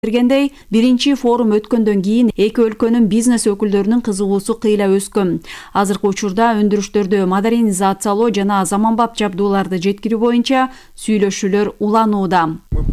бергендей, биринчи форум өткөндөн кийин эки өлкөнүн бизнес өкүлдөрүнүн кызыгуусу кыйла өскөн. Азыркы учурда өндүрүштөрдү модернизациялоо жана заманбап жабдууларды жеткирүү боюнча сүйлөшүүлөр уланууда.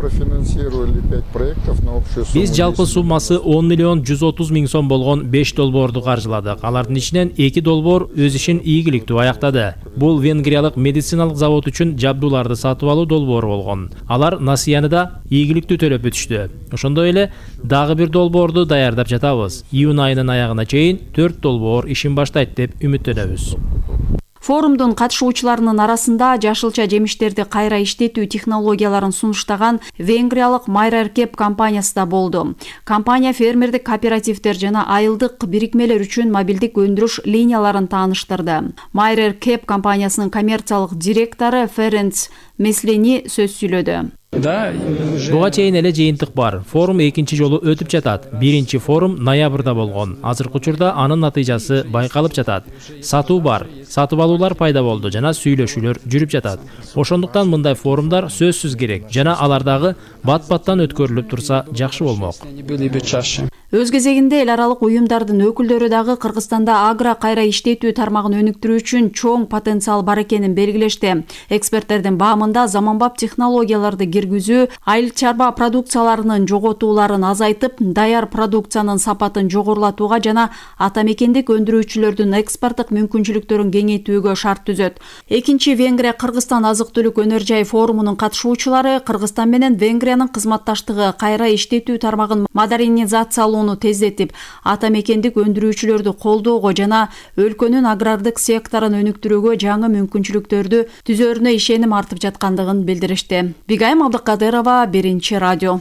Биз жалпы суммасы 10 миллион 130 миң сом болгон 5 долбоорду каржыладык. Алардын ичинен 2 долбоор өз ишин ийгиликтүү аяктады. Бул венгриялык медициналык завод үчүн жабдууларды сатып алуу долбоору болгон. Алар насыяны да ийгиликтүү төлөп өтүштү. Ошондой эле дагы бир долбоорду даярдап жатабыз. Июнь айынын аягына чейин 4 долбоор ишин баштайт деп үмүттөнөбүз. Форумдун катышуучуларынын арасында жашылча жемиштерди кайра иштетүү технологияларын сунуштаган венгриялык Майреркеп компаниясы да болду. Компания фермердик кооперативдер жана айылдык бирикмелер үчүн мобилдик өндүрүш линияларын тааныштырды. Майреркеп компаниясынын коммерциялык директору Ференц Меслени сөз сүйлөдү. Буга чейин эле жыйынтык бар. Форум экинчи жолу өтүп жатат. Биринчи форум ноябрда болгон. Азыркы учурда анын натыйжасы байкалып жатат. Сатуу бар, сатып алуулар пайда болду жана сүйлөшүүлөр жүрүп жатат. Ошондуктан мындай форумдар сөзсүз керек жана алардагы бат-баттан өткөрүлүп турса жакшы болмок. Өз кезегинде эл аралык уюмдардын өкүлдөрү дагы Кыргызстанда агро кайра иштетүү тармагын өнүктүрүү үчүн чоң потенциал бар экенин белгилешти. Эксперттердин баамында заманбап технологияларды киргизүү айыл чарба продукцияларынын жоготууларын азайтып, даяр продукциянын сапатын жогорулатууга жана ата мекендик өндүрүүчүлөрдүн экспорттук мүмкүнчүлүктөрүн кеңейтүүгө шарт түзөт. Экинчи Венгрия Кыргызстан азык-түлүк өнөр жай форумунун катышуучулары Кыргызстан менен Венгриянын кызматташтыгы кайра иштетүү тармагын модернизациялоо тездетип, ата мекендик өндүрүүчүлөрдү колдоого жана өлкөнүн агрардык секторун өнүктүрүүгө жаңы мүмкүнчүлүктөрдү түзөрүнө ишеним артып жаткандыгын билдиришти. Бигайым Абдыкадырова, Биринчи радио.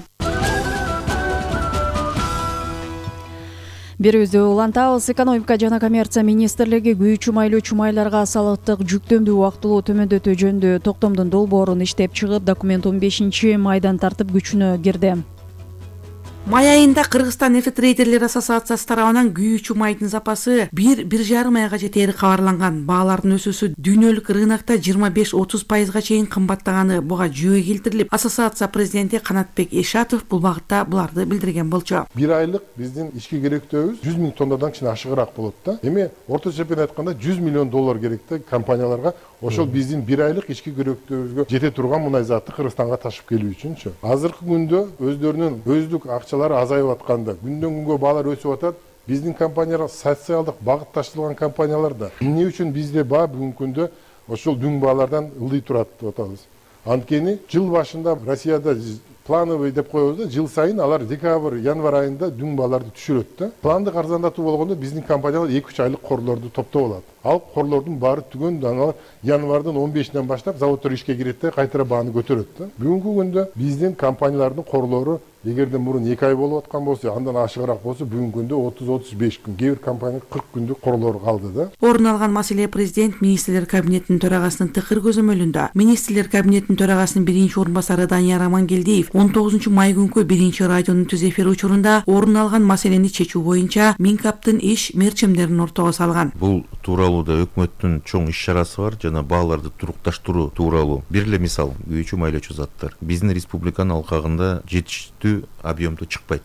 Берүүбүздү улантабыз. Экономика жана коммерция министрлиги күйүүчү майлуу чумайларга салыктык жүктөмдү убактылуу төмөндөтүү жөнүндө токтомдун долбоорун иштеп чыгып, документ 15 майдан тартып күчүнө кирди. Май айында Кыргызстан нефтетрейдерлер ассоциациясы тарабынан күйүүчү майдын запасы 1–1,5 айга жетери кабарланган. Баалардын өсүүсү дүйнөлүк рынокто 25–30% чейин кымбаттаганы буга жөө келтирилип, ассоциация президенти Канатбек Ишатов бул багытта буларды билдирген болчу. Bir aylık биздин ички керектөөбүз 100 миң тоннадан кичине ашыгыраак болот да. Эми орточо эсеппен айтканда 100 миллион доллар керек да компанияларга. Ошол биздин 1 айлык ички керектөөбүзгө жете турган мунай затты Кыргызстанга ташып келүү үчүнчү. Азыркы күндө өздөрүнүн өздүк акчалары азайып атканда, күндөн күнгө баалар өсүп атат. Биздин компаниялар социалдык багытташтырылган компаниялар да. Эмне үчүн бизде баа бүгүнкү күндө ошол дүң баалардан ылдый турат деп атабыз. Анткени жыл башында Россияда плановый деп коебуз да, жыл сайын алар декабрь, январь айында дүң бааларды түшүрөт да. Пландык арзандатуу болгондо биздин компаниялар 2–3 айлык корлорду топтоп алат. Ал корлордун баары түгөн, алар январдын 15-ден баштап заводдор ишке кирет да, кайтара бааны көтөрөт да. Бүгүнкү күндө биздин компаниялардын корлору эгерде мурун 2 ай болуп аткан болсо, андан ашыгыраак болсо, бүгүнкү күндө 30–35 күн, кээ бир компания 40 күндүк корлору калды да. Орун алган маселе президент министрлер кабинетинин төрагасынын тыкыр көзөмөлүндө. Министрлер кабинетинин төрагасынын биринчи орун басары Данияр Амангелдиев 19 май күнкү Биринчи радионун түз эфир учурунда орун алган маселени чечүү боюнча Минкаптын иш мерчемдерин ортого салган. Бул тууралуу да өкмөттүн чоң иш чарасы бар жана бааларды турукташтыруу тууралуу. Бир эле мисал, күйүүчү майлоочу заттар. Биздин республиканын алкагында жетиштүү объемдо чыкпайт.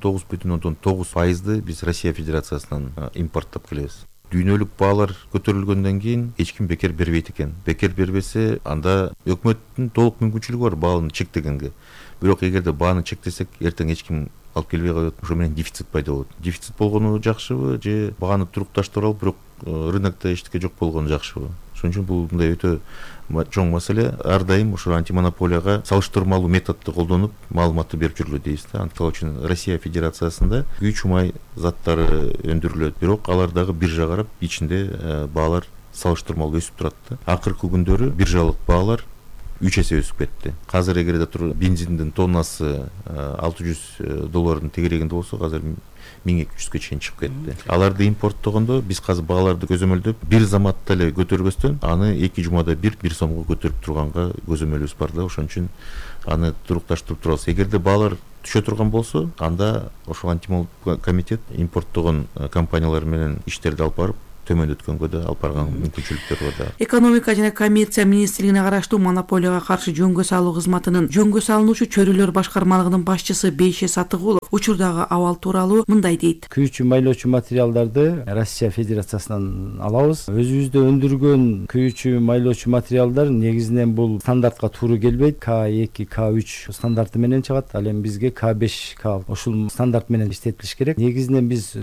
99,9%ды биз Россия Федерациясынан импорттоп келебиз. Дүйнөлүк баалар көтөрүлгөндөн кийин эч ким бекер бербейт экен. Бекер бербесе, анда өкмөттүн толук мүмкүнчүлүгү бар бааны чектегенге. Бирок эгерде бааны чектесек, эртең эч ким алып келбей коет. Ошо менен дефицит пайда болот. Дефицит болгону жакшыбы же бааны турукташтырып алып, бирок рынокто эчтеке жок болгону жакшыбы? Ошон үчүн бул мындай өтө чоң маселе. Ар дайым ошо антимонополияга салыштырмалуу методду колдонуп, маалыматты берип жүрүлү дейбиз да. Анткал үчүн Россия Федерациясында күйүүчү май заттары өндүрүлөт, бирок алар дагы биржа карап, ичинде баалар салыштырмалуу өсүп турат да. Акыркы күндөрү биржалык баалар 3 эсе өсүп кетти. Азыр эгерде бензиндин тоннасы 600 доллардын тегерегинде болсо, азыр 1200-ге чейин чыгып кетти. Аларды импорттогондо биз азыр бааларды көзөмөлдөп, бир заматта эле көтөрбөстөн, аны 2 жумада 1 сомго көтөрүп турганга көзөмөлүбүз бар да. Ошон үчүн аны турукташтырып турабыз. Эгерде баалар түшө турган болсо, анда ошол антимон комитет импорттогон компаниялар менен иштерди алып барып төмөндөткөнгө да алып барган мүмкүнчүлүктөр бар да. Экономика жана коммерция министрлигине караштуу монополияга каршы жөнгө салуу кызматынын жөнгө салынуучу чөрөлөр башкармалыгынын башчысы Бейше Сатыгулов учурдагы абал тууралуу мындай дейт. Күйүүчү майлоочу материалдарды Россия Федерациясынан алабыз. Өзүбүздө өндүргөн күйүүчү майлоочу материалдар негизинен бул стандартка туура келбейт. К2, К3 стандарты менен чыгат. Ал эми бизге К5, К ушул стандарт менен иштетилиш керек. Негизинен биз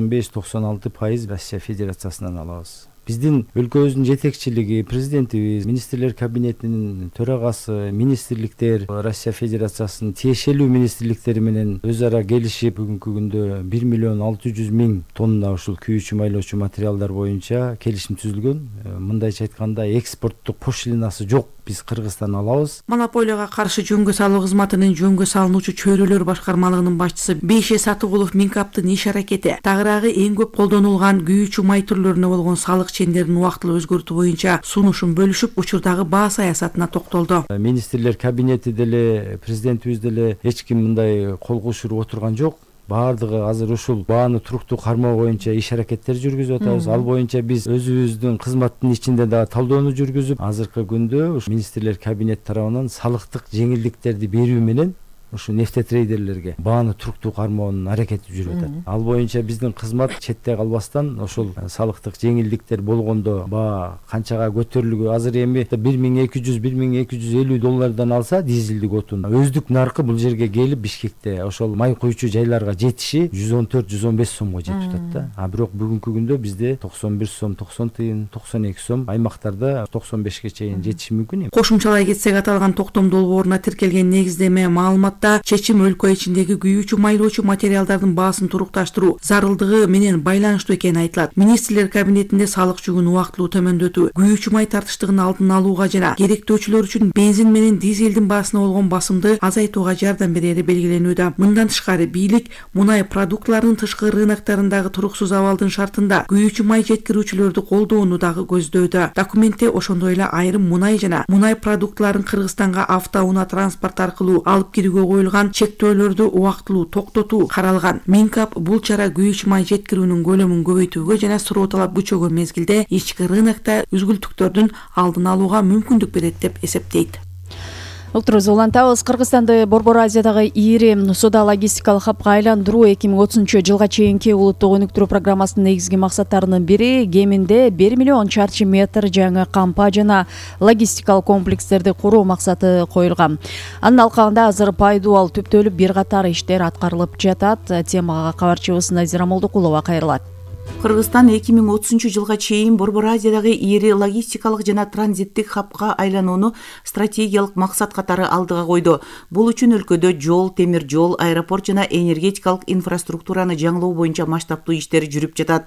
95-96% Россия Федерациясынан алабыз. Биздин өлкөбүздүн жетекчилиги, президентибиз, министрлер кабинетинин төрагасы, министрликтер, Россия Федерациясынын тиешелүү министрликтери менен өз ара келишип бүгүнкү күндө 1,6 миллион тонна ушул күйүүчү майлоочу материалдар боюнча келишим түзүлгөн. Мындайча айтканда экспорттук пошлинасы жок. Биз Кыргызстан алабыз. Монополияга каршы жөнгө салуу кызматынын жөнгө салынуучу чөрөлөр башкармалыгынын башчысы Бейше Сатыгулов Минкаптын иш аракети тагыраагы эң көп колдонулган күйүүчү май түрлөрүнө болгон салык чендерин убактылуу өзгөртүү боюнча сунушун бөлүшүп, учурдагы баа саясатына токтолду. Министрлер кабинети деле, президентибиз деле эч ким мындай кол кушуруп отурган жок. Баардыгы азыр ушул бааны туруктуу кармоо боюнча иш аракеттер жүргүзүп атабыз. Ал боюнча биз өзүбүздүн кызматтын ичинде дагы талдоону жүргүзүп, азыркы күндө ушу министрлер кабинет тарабынан салыктык жеңилдиктерди берүү менен ушу нефтетрейдерлерге бааны туруктуу кармоонун аракети жүрүп атат. Ал боюнча биздин кызмат четте калбастан ошол салыктык жеңилдиктер болгондо баа канчага көтөрүлгө азыр эми 1200-1250 доллардан алса дизелдик отун өздүк наркы бул жерге келип Бишкекте ошол май куючу жайларга жетиши 114-115 сомго жетип атат да. А бирок бүгүнкү күндө бизде 91 сом, 90 тыйын, 92 сом, аймактарда 95ге чейин жетиши мүмкүн. Кошумчалай кетсек, аталган токтом долбооруна тиркелген негиздеме маалымат чечим өлкө ичиндеги күйүүчү майлоочу материалдардын баасын турукташтыруу зарылдыгы менен байланыштуу экени айтылат. Министрлер кабинетинде салык жүгүн убактылуу төмөндөтүү, күйүүчү май тартыштыгын алдын алууга жана керектөөчүлөр үчүн бензин менен дизелдин баасына болгон басымды азайтууга жардам берери белгиленүүдө. Мындан тышкары бийлик мунай продуктларынын тышкы рыноктарындагы туруксуз абалдын шартында күйүүчү май жеткирүүчүлөрдү колдоону дагы көздөдө. Документте ошондой эле айрым мунай жана мунай продуктларын Кыргызстанга автоунаа транспорт аркылуу алып кирүүгө коюлган чектөөлөрдү убактылуу токтотуу каралган. Минкап бул чара күйүүчү май жеткирүүнүн көлөмүн көбөйтүүгө жана суроо талап күчөгөн мезгилде ички рынокто үзгүлтүктөрдүн алдын алууга мүмкүндүк берет деп эсептейт. Ултурубузду улантабыз. Кыргызстанды Борбор Азиядагы ири соода логистикалык хабга айландыруу 2030 жылга чейинки улуттук өнүктүрүү программасынын негизги максаттарынын бири кеминде 1 миллион чарчы метр жаңы кампа жана логистикалык комплекстерди куруу максаты коюлган. Анын алкагында азыр пайдубал түптөлүп бир катар иштер аткарылып жатат. Темага кабарчыбыз Назира Молдокулова кайрылат. Кыргызстан 2030 жылга чейин Борбор Азиядагы ири логистикалык жана транзиттик хабка айланууну стратегиялык максат катары алдыга койду. Бул үчүн өлкөдө жол, темир жол, аэропорт жана энергетикалык инфраструктураны жаңылоо боюнча масштабтуу иштер жүрүп жатат.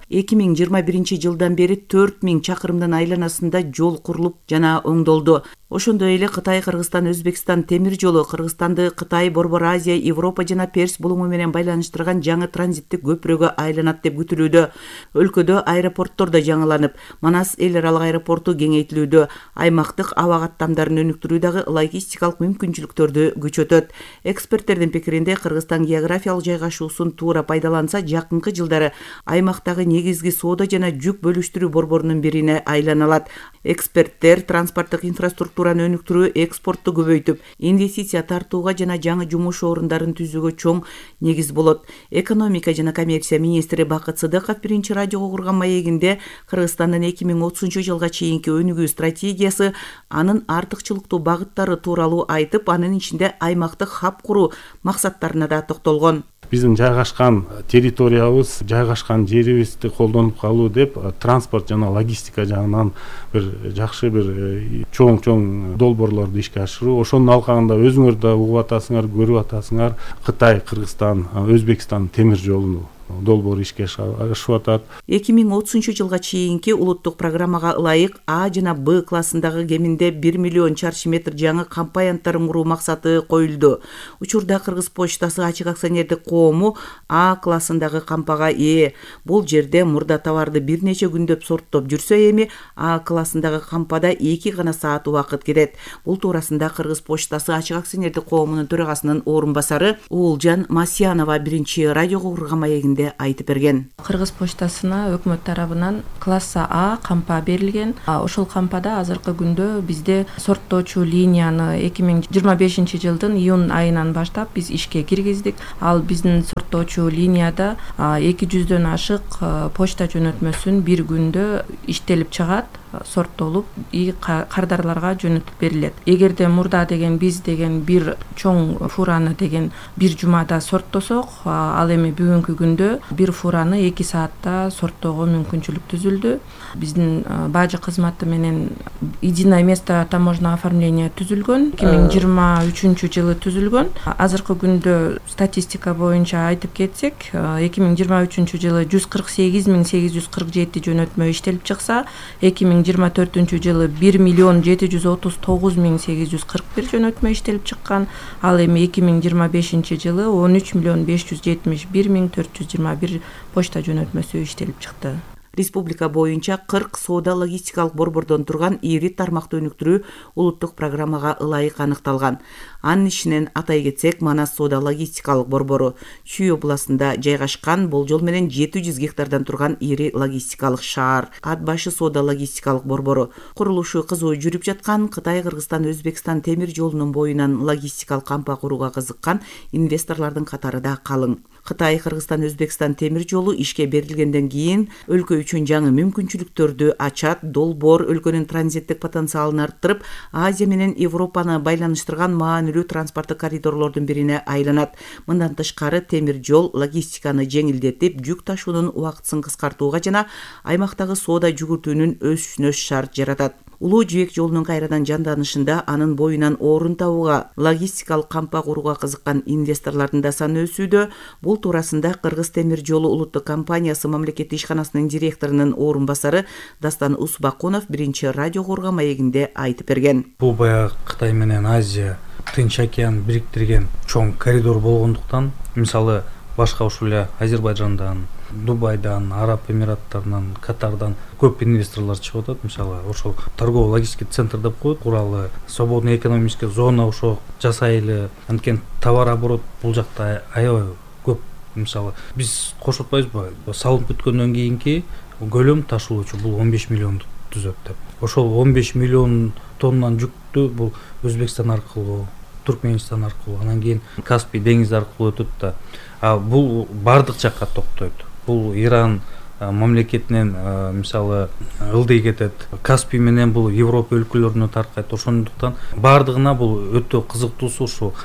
2021 жылдан бери 4000 чакырымдын айланасында жол курулуп жана оңдолду. Ошондой эле Кытай, Кыргызстан, Өзбекстан темир жолу Кыргызстанды Кытай, Борбор Азия, Европа жана Перс булуңу менен байланыштырган жаңы транзиттик көпүрөгө айланат деп күтүлүүдө. Өлкөдө аэропорттор да жаңыланып, Манас эл аралык аэропорту кеңейтилүүдө. Аймактык аба каттамдарын өнүктүрүү дагы логистикалык мүмкүнчүлүктөрдү күчөтөт. Эксперттердин пикиринде Кыргызстан географиялык жайгашуусун туура пайдаланса, жакынкы жылдары аймактагы негизги соода жана жүк бөлүштүрүү борборунун бирине айлана алат. Эксперттер транспорттук инфраструктураны өнүктүрүү, экспортту көбөйтүп, инвестиция тартууга жана жаңы жумуш орундарын түзүүгө чоң негиз болот. Экономика жана коммерция министри Бакыт Сыдыков биринчи радиого курган маегинде Кыргызстандын 2030 жылга чейинки өнүгүү стратегиясы, анын артыкчылыктуу багыттары тууралуу айтып, анын ичинде аймактык хаб куруу максаттарына да токтолгон. Биздин жайгашкан территориябыз, жайгашкан жерибизди колдонуп калуу деп транспорт жана логистика жагынан бир жакшы бир чоң долбоорлорду ишке ашыруу. Ошонун алкагында өзүңөр да угуп атасыңар, көрүп атасыңар, Кытай, Кыргызстан, Өзбекстан темир жолуну долбоор ишке ашып атат. 2030 жылга чейинки улуттук программага ылайык А жана Б классындагы кеминде 1 миллион чарчы метр жаңы компаянттарын куруу максаты коюлду. Учурда Кыргыз почтасы ачык акционердик коому А классындагы кампага ээ. Бул жерде мурда товарды бир нече күндөп сорттоп жүрсө, эми А классындагы кампада 2 гана саат убакыт кетет. Бул туурасында Кыргыз почтасы ачык акционердик коомунун төрагасынын орун басары Уулжан Масьянова биринчи радиого курган маегинде маегинде айтып берген. Кыргыз почтасына өкмөт тарабынан класса А кампа берилген. Ошол кампада азыркы күндө бизде сорттоочу линияны 2025 жылдын июнь айынан баштап биз ишке киргиздик. Ал биздин сорттоочу линияда 200дөн ашык почта жөнөтмөсүн бир күндө иштелип чыгат, сорттолуп и кардарларга жөнөтүп берилет. Эгерде мурда деген биз деген бир чоң фураны деген бир жумада сорттосок, ал эми бүгүнкү күндө бир фураны 2 саатта сорттоого мүмкүнчүлүк түзүлдү. Биздин бажы кызматы менен единое место таможенного оформления түзүлгөн, 2023 жылы түзүлгөн. Азыркы күндө статистика боюнча айтып кетсек, 2023 жылы 148.847 жөнөтмө иштелип чыкса, 2024 жылы 1.739.841 жөнөтмө иштелип чыккан. Ал эми 2025 жылы 13.571.421 почта жөнөтмөсү иштелип чыкты. Республика боюнча 40 соода логистикалык борбордон турган ири тармакты өнүктүрүү улуттук программага ылайык аныкталган. Анын ичинен атай кетсек, Манас соода логистикалык борбору Чүй областында жайгашкан, болжол менен 700 гектардан турган ири логистикалык шаар. Ат башы соода логистикалык борбору курулушу кызуу жүрүп жаткан Кытай, Кыргызстан, Өзбекстан темир жолунун боюнан логистикалык кампа курууга кызыккан инвесторлордун катары да калың. Кытай, Кыргызстан, Өзбекстан темир жолу ишке берилгенден кийин өлкө үчүн жаңы мүмкүнчүлүктөрдү ачат. Долбоор өлкөнүн транзиттик потенциалын арттырып, Азия менен Европаны байланыштырган маанилүү транспорттук коридорлордун бирине айланат. Мындан тышкары темир жол логистиканы жеңилдетип, жүк ташуунун убактысын кыскартууга жана аймактагы соода жүгүртүүнүн өсүшүнө шарт жаратат. Улуу жибек жолунун кайрадан жанданышында анын боюнан орун табууга, логистикалык кампа курууга кызыккан инвесторлордун да саны өсүүдө. Бул туурасында Кыргыз темир жолу улуттук компаниясы мамлекеттик ишканасынын директорунун орун басары Дастан Усбакунов биринчи радио Курга маегинде айтып берген. Бул баягы Кытай менен Азия Тынч океан бириктирген чоң коридор болгондуктан, мисалы башка ушул эле Азербайжандан, Дубайдан, Араб Эмираттарынан, Катардан көп инвесторлор чыгып атат. Мисалы ошол торгово-логистика центр деп коет, куралы, свободный экономический зона ошо жасайлы. Анткени товар оборот бул жакта аябай көп. Мисалы биз кошуп атпайбызбы, салынып бүткөндөн кийинки көлөм ташуучу бул 15 миллионду түзөт деп. Ошол 15 миллион тоннан жүктү бул Өзбекстан аркылуу, Туркменистан аркылуу, анан кийин Каспий деңизи аркылуу өтөт да. Бул бардык жакка токтойт. Бул Иран мамлекетинен мисалы ылдый кетет. Каспий менен бул Европа өлкөлөрүнө таркайт. Ошондуктан бардыгына бул өтө кызыктуусу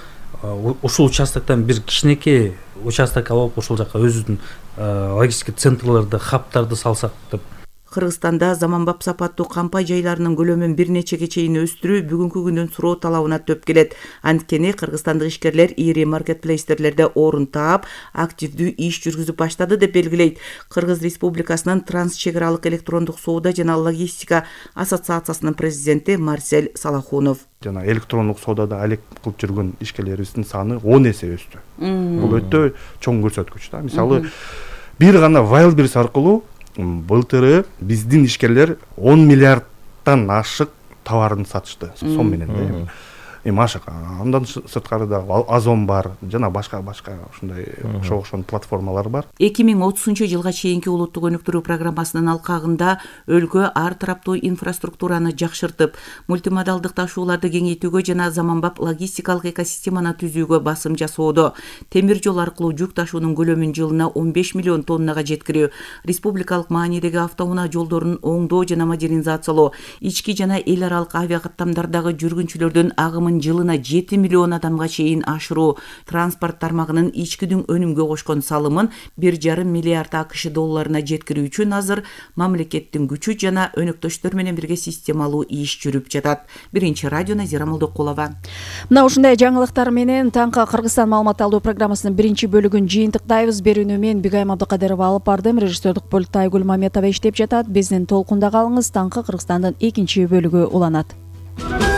ушул участоктон бир кичинекей участок алып ушул жака өзүнүн логистика центрлерди, хабтарды салсак деп. Кыргызстанда заманбап сапаттуу кампа жайларынын көлөмүн бир нечеге чейин өстүрүү бүгүнкү күндүн суроо талабына төп келет. Анткени кыргызстандык ишкерлер ири маркетплейстерлерде орун таап, активдүү иш жүргүзүп баштады деп белгилейт Кыргыз Республикасынын транс чек аралык электрондук соода жана логистика ассоциациясынын президенти Марсель Салахунов. Жана электрондук соодада алек кылып жүргөн ишкерлерибиздин саны 10 эсе өстү. Бул өтө чоң көрсөткүч да. Мисалы бир гана Wildberries аркылуу былтыры биздин ишкерлер 10 миллиардтан ашык товарын сатышты сом менен да. Ашык. Андан сырткары да Озон бар, жана башка ушундай окшон платформалар бар. 2030 жылга чейинки улуттук өнүктүрүү программасынын алкагында өлкө ар тараптуу инфраструктураны жакшыртып, мультимодалдык ташууларды кеңейтүүгө жана заманбап логистикалык экосистеманы түзүүгө басым жасоодо. Темир жол аркылуу жүк ташуунун көлөмүн жылына 15 миллион тоннага жеткирүү, республикалык маанидеги автоунаа жолдорун оңдоо жана модернизациялоо, ички жана эл аралык авиакаттамдардагы жүргүнчүлөрдүн агымын жылына 7 миллион адамга чейин ашыруу, транспорт тармагынын ичкидин өнүмгө кошкон салымын 1,5 миллиард АКШ долларына жеткирүү үчүн азыр мамлекеттин күчү жана өнөктөштөр менен бирге системалуу иш жүрүп жатат. Биринчи радио Назира Молдокулова. Мына ушундай жаңылыктар менен таңкы Кыргызстан маалымат алуу программасынын биринчи бөлүгүн жыйынтыктайбыз. Берүүнү мен Бигайым Абдыкадырова алып бардым. Режиссердик пультта Айгүл Маметова иштеп жатат. Биздин толкунда калыңыз. Таңкы Кыргызстандын экинчи бөлүгү уланат.